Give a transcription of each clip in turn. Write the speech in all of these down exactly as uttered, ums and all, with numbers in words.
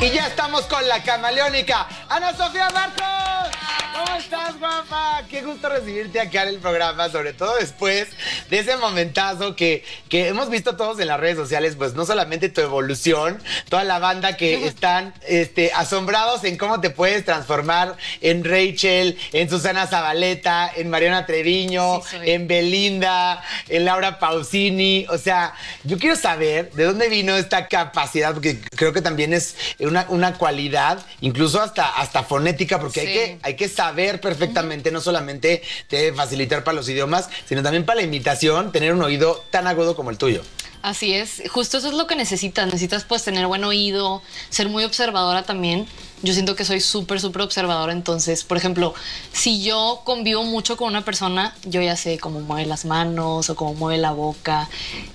Y ya estamos con la camaleónica Ana Sofía Marcos. ¿Cómo estás, guapa? Qué gusto recibirte acá en el programa, sobre todo después de ese momentazo que, que hemos visto todos en las redes sociales, pues no solamente tu evolución, toda la banda que están este, asombrados en cómo te puedes transformar en Rachel, en Susana Zabaleta, en Mariana Treviño, sí, en Belinda, en Laura Pausini. O sea, yo quiero saber de dónde vino esta capacidad, porque creo que también es una, una cualidad, incluso hasta, hasta fonética, porque sí. hay que, hay que saber perfectamente, uh-huh. no solamente te debe facilitar para los idiomas, sino también para la imitación, tener un oído tan agudo como el tuyo. Así es, justo eso es lo que necesitas, necesitas pues tener buen oído, ser muy observadora también. Yo siento que soy súper, súper observadora, entonces, por ejemplo, si yo convivo mucho con una persona, yo ya sé cómo mueve las manos o cómo mueve la boca,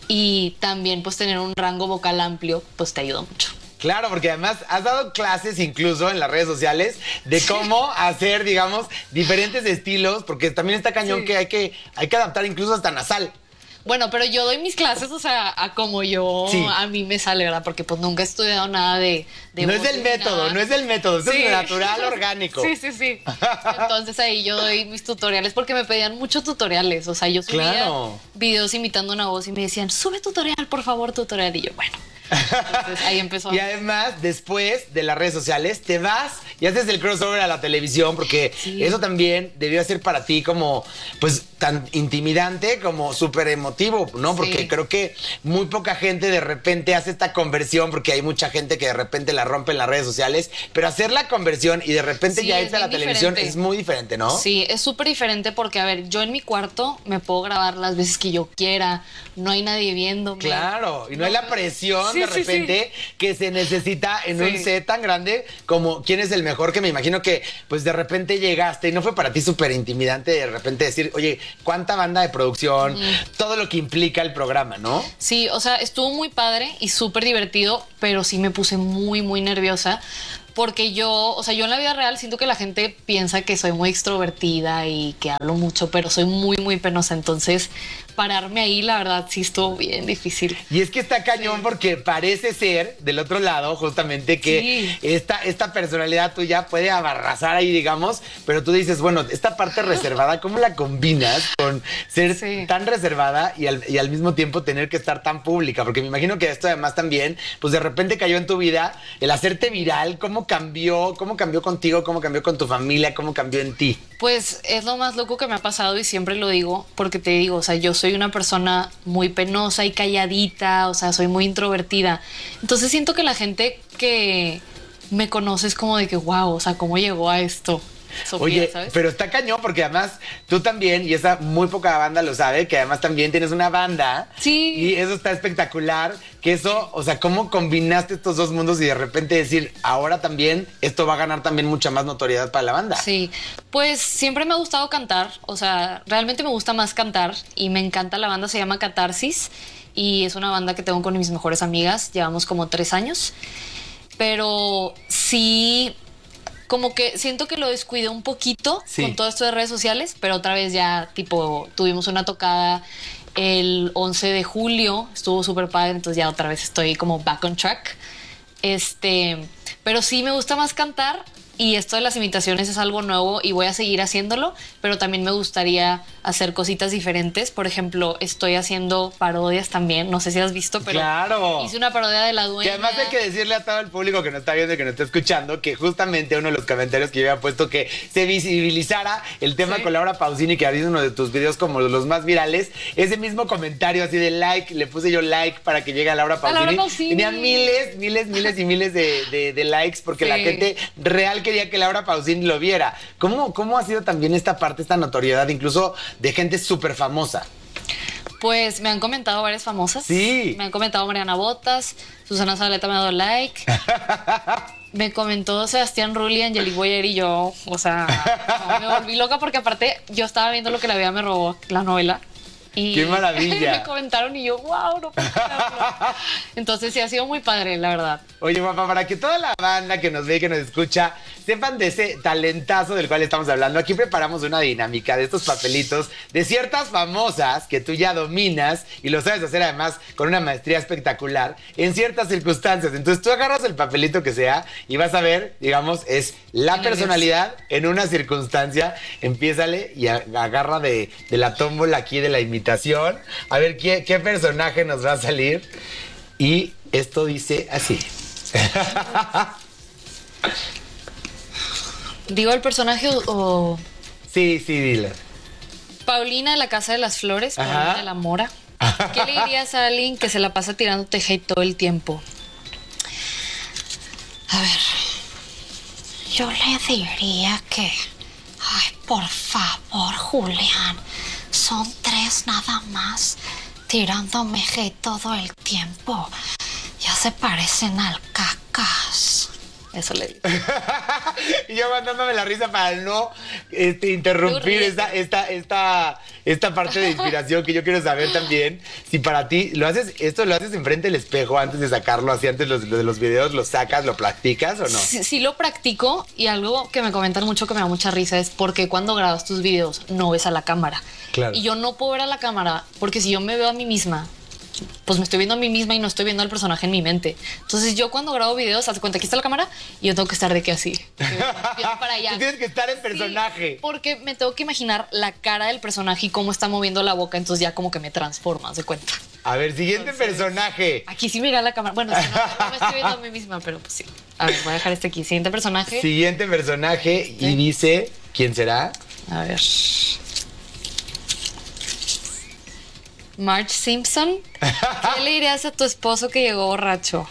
y también pues tener un rango vocal amplio pues te ayuda mucho. Claro, porque además has dado clases incluso en las redes sociales de cómo hacer, digamos, diferentes estilos, porque también está cañón sí. que hay que hay que adaptar incluso hasta nasal. Bueno, pero yo doy mis clases, o sea, a como yo, sí. a mí me sale, ¿verdad? Porque pues nunca he estudiado nada de... de no es el método, nada. no es el método, sí. es natural, orgánico. Sí, sí, sí. Entonces ahí yo doy mis tutoriales porque me pedían muchos tutoriales, o sea, yo subía claro. videos imitando una voz y me decían, sube tutorial, por favor, tutorial, y yo, bueno... Entonces ahí empezó. Y además, después de las redes sociales, te vas y haces el crossover a la televisión, porque sí. eso también debió ser para ti como, pues, tan intimidante como súper emotivo, ¿no? Porque sí. creo que muy poca gente de repente hace esta conversión, porque hay mucha gente que de repente la rompe en las redes sociales, pero hacer la conversión y de repente sí, ya irse a la televisión diferente. Es muy diferente, ¿no? Sí, es súper diferente porque, a ver, yo en mi cuarto me puedo grabar las veces que yo quiera, no hay nadie viéndome. Claro, y no, no hay la presión sí, de repente sí, sí. que se necesita en sí. un set tan grande como quién es el mejor, que me imagino que pues de repente llegaste y no fue para ti súper intimidante de repente decir, oye, cuánta banda de producción, mm. todo lo que implica el programa, ¿no? Sí, o sea, estuvo muy padre y súper divertido, pero sí me puse muy, muy nerviosa. Porque yo, o sea, yo en la vida real siento que la gente piensa que soy muy extrovertida y que hablo mucho, pero soy muy, muy penosa. Entonces, pararme ahí, la verdad, sí estuvo bien difícil. Y es que está cañón sí. porque parece ser, del otro lado, justamente, que sí. esta, esta personalidad tuya puede abarrasar ahí, digamos, pero tú dices, bueno, esta parte reservada, ¿cómo la combinas con ser sí. tan reservada y al, y al mismo tiempo tener que estar tan pública? Porque me imagino que esto además también, pues de repente cayó en tu vida el hacerte viral. ¿Cómo cambió? ¿Cómo cambió contigo? ¿Cómo cambió con tu familia? ¿Cómo cambió en ti? Pues es lo más loco que me ha pasado y siempre lo digo porque te digo, o sea, yo soy una persona muy penosa y calladita, o sea, soy muy introvertida. Entonces siento que la gente que me conoce es como de que, wow, o sea, ¿cómo llegó a esto? Sofía, oye, ¿sabes? Pero está cañón porque además tú también, y esa muy poca banda lo sabe, que además también tienes una banda. Sí. Y eso está espectacular, que eso, o sea, cómo combinaste estos dos mundos y de repente decir, ahora también esto va a ganar también mucha más notoriedad para la banda. Sí, pues siempre me ha gustado cantar, o sea, realmente me gusta más cantar y me encanta la banda, se llama Catarsis y es una banda que tengo con mis mejores amigas, llevamos como tres años, pero sí... Como que siento que lo descuidé un poquito sí. con todo esto de redes sociales, pero otra vez ya, tipo, tuvimos una tocada el once de julio, estuvo súper padre, entonces ya otra vez estoy como back on track. Este, pero sí me gusta más cantar y esto de las imitaciones es algo nuevo y voy a seguir haciéndolo, pero también me gustaría hacer cositas diferentes. Por ejemplo, estoy haciendo parodias también, no sé si has visto, pero claro. hice una parodia de La Dueña. Que además hay que decirle a todo el público que nos está viendo y que nos está escuchando que justamente uno de los comentarios que yo había puesto que se visibilizara el tema sí. con Laura Pausini, que ha sido uno de tus videos como los más virales, ese mismo comentario así de like, le puse yo like para que llegue a Laura Pausini. A Laura Pausini. Tenía miles, miles, miles y miles de, de, de likes porque sí. la gente real quería que Laura Pausini lo viera. ¿Cómo, cómo ha sido también esta parte, esta notoriedad, incluso de gente súper famosa? Pues me han comentado varias famosas. Sí. Me han comentado Mariana Botas, Susana Zabaleta me ha dado like. Me comentó Sebastián Rulli, Angelique Boyer y yo, o sea, no, me volví loca porque aparte yo estaba viendo Lo que la vida me robó, la novela. Y ¡Qué maravilla! me comentaron y yo, wow, no puedo creerlo. Entonces sí, ha sido muy padre, la verdad. Oye, papá, para que toda la banda que nos ve y que nos escucha sepan de ese talentazo del cual estamos hablando, aquí preparamos una dinámica de estos papelitos de ciertas famosas que tú ya dominas y lo sabes hacer además con una maestría espectacular en ciertas circunstancias. Entonces tú agarras el papelito que sea y vas a ver, digamos, es la personalidad en una circunstancia. Empiézale y agarra de, de la tómbola aquí de la imitación. A ver qué, qué personaje nos va a salir. Y esto dice así. ¿Digo el personaje o...? o... Sí, sí, dile. Paulina de la Casa de las Flores, Paulina Ajá. de la Mora. ¿Qué le dirías a alguien que se la pasa tirándote hate todo el tiempo? A ver, yo le diría que, ay, por favor, Julián, son tres nada más, tirándome hate todo el tiempo. Ya se parecen al cacas. Eso le digo. Y yo mandándome la risa para no este, interrumpir esta, esta, esta, esta parte de inspiración que yo quiero saber también. Si para ti lo haces, esto lo haces enfrente del espejo antes de sacarlo, así antes los, de los videos, lo sacas, lo practicas o no. Sí, sí lo practico y algo que me comentan mucho que me da mucha risa es porque cuando grabas tus videos no ves a la cámara. Claro. Y yo no puedo ver a la cámara porque si yo me veo a mí misma, pues me estoy viendo a mí misma y no estoy viendo al personaje en mi mente. Entonces yo cuando grabo videos, haz cuenta, aquí está la cámara y yo tengo que estar de que así, viendo para allá. Tú tienes que estar en personaje. Sí, porque me tengo que imaginar la cara del personaje y cómo está moviendo la boca, entonces ya como que me transforma, haz de cuenta. A ver, siguiente Entonces, personaje. Aquí sí mira la cámara. Bueno, si no, no me estoy viendo a mí misma, pero pues sí. A ver, voy a dejar este aquí. Siguiente personaje. Siguiente personaje y dice, ¿quién será? A ver. Marge Simpson. ¿Qué le dirías a tu esposo que llegó borracho?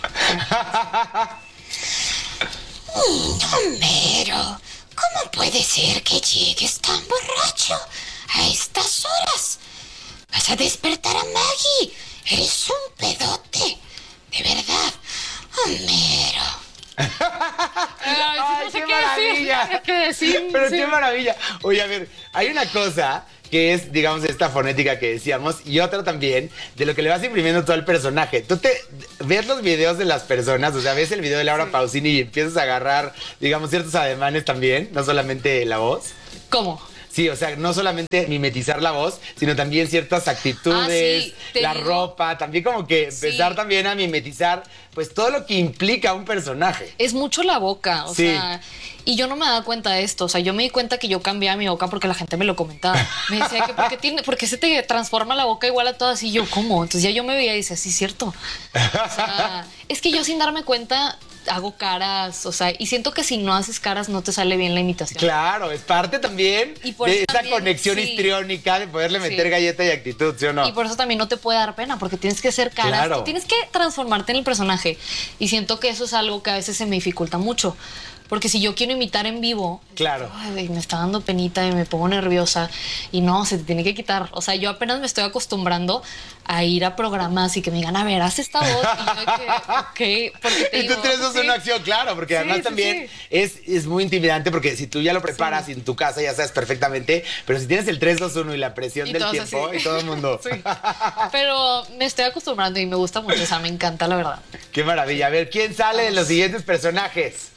Homero, ¿cómo puede ser que llegues tan borracho a estas horas? Vas a despertar a Maggie. Eres un pedote. De verdad, Homero. Ay, ¡Ay, no sé qué qué maravilla! decir. ¿Qué decir? Pero Sí. qué maravilla. Oye, a ver, hay una cosa que es, digamos, esta fonética que decíamos y otra también de lo que le vas imprimiendo todo al personaje. Tú te ves los videos de las personas, o sea, ves el video de Laura Pausini y empiezas a agarrar, digamos, ciertos ademanes también, no solamente la voz. ¿Cómo? Sí, o sea, no solamente mimetizar la voz, sino también ciertas actitudes, Ah, sí, te la digo- ropa, también como que empezar Sí. también a mimetizar, pues todo lo que implica un personaje. Es mucho la boca, o Sí. sea, y yo no me daba cuenta de esto, o sea, yo me di cuenta que yo cambiaba mi boca porque la gente me lo comentaba. Me decía que ¿por qué, tiene, por qué se te transforma la boca igual a todas? Y yo, ¿cómo? Entonces ya yo me veía y decía, sí, cierto. O sea, es que yo sin darme cuenta hago caras, o sea, y siento que si no haces caras no te sale bien la imitación. Claro, es parte también Y por de eso esa también, conexión sí. histriónica de poderle meter Sí. galleta y actitud, ¿sí o no? Y por eso también no te puede dar pena, porque tienes que hacer caras, Claro. tú tienes que transformarte en el personaje. Y siento que eso es algo que a veces se me dificulta mucho. Porque si yo quiero imitar en vivo, Claro. ay, me está dando penita y me pongo nerviosa y no, se te tiene que quitar. O sea, yo apenas me estoy acostumbrando a ir a programas y que me digan, a ver, haz esta voz. Y yo de que, ok, porque te Y tú digo, tres dos sí. una acción, claro, porque Sí, además sí, también sí. Es, es muy intimidante porque si tú ya lo preparas y en tu casa ya sabes perfectamente, pero si tienes el tres dos uno y la presión Y del todos tiempo así. y todo el mundo. Sí. Pero me estoy acostumbrando y me gusta mucho, o sea, me encanta la verdad. Qué maravilla. A ver, ¿quién sale de los siguientes personajes?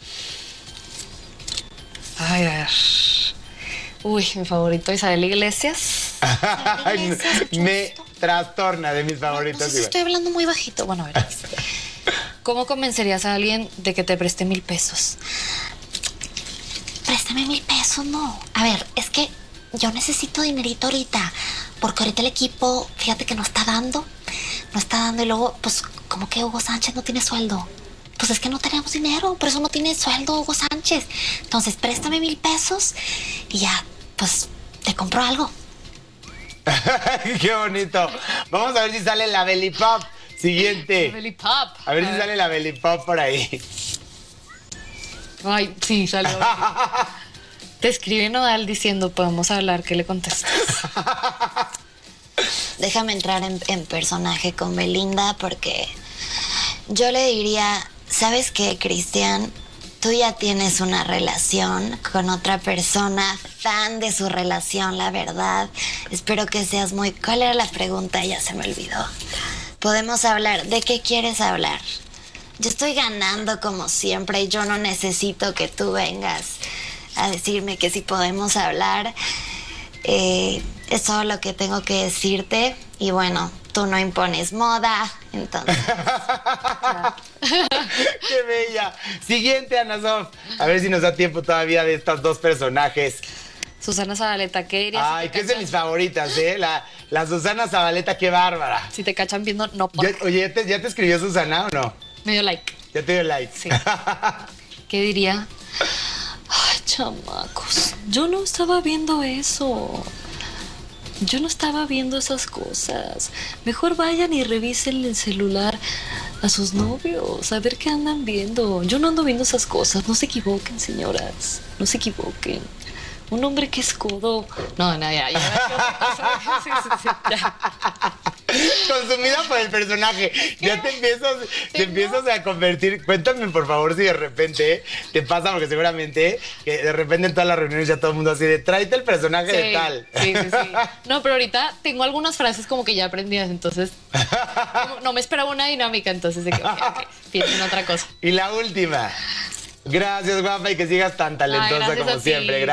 Ay, a ver. Uy, mi favorito, Isabel Iglesias. Ay, Iglesias, mucho me gusto. trastorna de mis favoritos. No sé si igual. estoy hablando muy bajito. Bueno, a ver. ¿Cómo convencerías a alguien de que te preste mil pesos? Préstame mil pesos, no. A ver, es que yo necesito dinerito ahorita. Porque ahorita el equipo, fíjate que no está dando. No está dando y luego, pues, como que Hugo Sánchez no tiene sueldo. Pues es que no tenemos dinero, por eso no tiene sueldo Hugo Sánchez. Entonces, préstame mil pesos y ya, pues, te compro algo. Qué bonito. Vamos a ver si sale la belly pop. Siguiente. Belly Pop. A ver si sale la belly pop por ahí. Ay, sí, salió. Te escribe Nodal diciendo, podemos hablar, ¿qué le contestas? Déjame entrar en, en personaje con Belinda porque yo le diría, ¿sabes qué, Cristian? tú ya tienes una relación con otra persona, fan de su relación, la verdad. Espero que seas muy... ¿Cuál era la pregunta? Ya se me olvidó. Podemos hablar. ¿De qué quieres hablar? Yo estoy ganando como siempre y yo no necesito que tú vengas a decirme que si podemos hablar. Eh, es todo lo que tengo que decirte. Y bueno, tú no impones moda, entonces... ¡Qué bella! Siguiente, Ana Sof. A ver si nos da tiempo todavía de estos dos personajes. Susana Zabaleta, ¿qué dirías? Ay, si que te es de cachan- mis favoritas, ¿eh? La, la Susana Zabaleta, qué bárbara. Si te cachan viendo, no Ya- por... oye, ¿ya te, ¿ya te escribió Susana o no? Medio like. Ya te dio like. Sí. ¿Qué diría? Ay, chamacos, yo no estaba viendo eso. Yo no estaba viendo esas cosas. Mejor vayan y revisen el celular a sus novios, a ver qué andan viendo. Yo no ando viendo esas cosas. No se equivoquen, señoras. No se equivoquen. Un hombre que es codo. No, no, ya, ya. Sí, sí, sí, ya. Consumida por el personaje. Ya te empiezas, te Tengo- empiezas a convertir. Cuéntame, por favor, si de repente te pasa, porque seguramente que de repente en todas las reuniones ya todo el mundo así de tráete el personaje de Sí, tal. sí, sí, sí. No, pero ahorita tengo algunas frases como que ya aprendidas, entonces como no me esperaba una dinámica, entonces de que, ok, ok, pienso en otra cosa. Y la última. Gracias, guapa, y que sigas tan talentosa gracias como a ti. siempre.